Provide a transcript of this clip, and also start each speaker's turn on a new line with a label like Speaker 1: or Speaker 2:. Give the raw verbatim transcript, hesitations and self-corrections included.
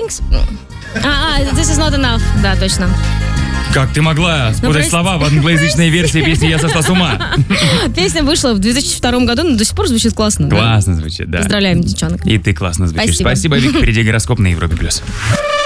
Speaker 1: things... А, ah, this is not enough. Да, точно.
Speaker 2: Как ты могла спутать
Speaker 1: ну,
Speaker 2: слова в англоязычной версии песни «Я сошла с ума»?
Speaker 1: Песня вышла в две тысячи втором году, но до сих пор звучит классно.
Speaker 2: Классно
Speaker 1: да?
Speaker 2: звучит, да.
Speaker 1: Поздравляем, девчонок.
Speaker 2: И ты классно звучишь.
Speaker 1: Спасибо.
Speaker 2: Спасибо, Вик. Впереди гороскоп на Европе+. плюс.